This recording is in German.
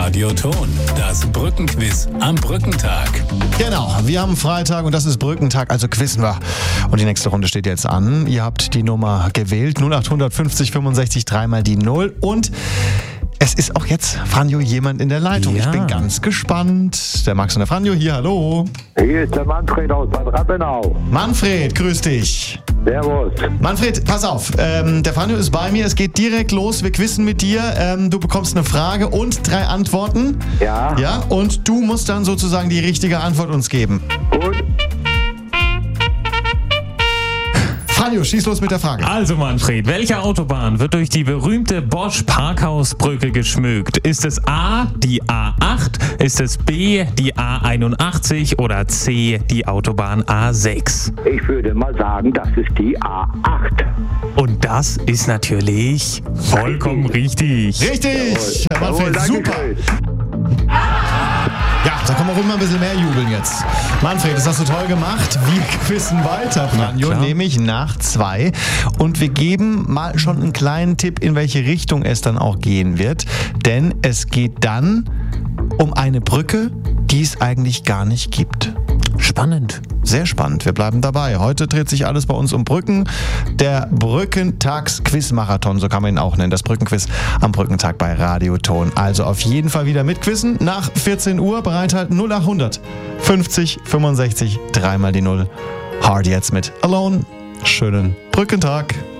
Radioton, das Brückenquiz am Brückentag. Genau, wir haben Freitag und das ist Brückentag, also quizzen wir. Und die nächste Runde steht jetzt an. Ihr habt die Nummer gewählt, 0800 50 65 3 die 0 und es ist auch jetzt, Franjo, jemand in der Leitung. Ja. Ich bin ganz gespannt. Der Max und der Franjo hier, hallo. Hier ist der Manfred aus Bad Rappenau. Manfred, grüß dich. Servus. Manfred, pass auf, der Franjo ist bei mir, es geht direkt los, wir quizzen mit dir. Du bekommst eine Frage und 3 Antworten. Ja. Ja, und du musst dann sozusagen die richtige Antwort uns geben. Gut. Franjo, schieß los mit der Frage. Also Manfred, welche Autobahn wird durch die berühmte Bosch-Parkhausbrücke geschmückt? Ist es A, die A8, ist es B, die A81 oder C, die Autobahn A6? Ich würde mal sagen, das ist die A8. Und das ist natürlich vollkommen richtig. Richtig, Herr Manfred, Jawohl, super. Dankeschön. Ja, da können wir ruhig mal ein bisschen mehr jubeln jetzt. Manfred, das hast du toll gemacht. Wir quizzen weiter, Franjo, klar. nämlich nach 2. Und wir geben mal schon einen kleinen Tipp, in welche Richtung es dann auch gehen wird. Denn es geht dann um eine Brücke, die es eigentlich gar nicht gibt. Spannend. Sehr spannend, wir bleiben dabei. Heute dreht sich alles bei uns um Brücken. Der Brückentags-Quiz-Marathon, so kann man ihn auch nennen. Das Brückenquiz am Brückentag bei Radioton. Also auf jeden Fall wieder mitquizzen. Nach 14 Uhr bereithalten 0800 50 65 3 die 0. Hard jetzt mit Alone. Schönen Brückentag.